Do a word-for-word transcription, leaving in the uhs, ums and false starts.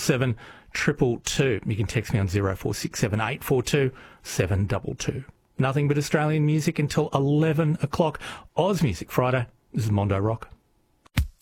seven, triple two. You can text me on zero four six seven eight four two seven two two. Nothing but Australian music until eleven o'clock. Oz Music Friday. This is Mondo Rock.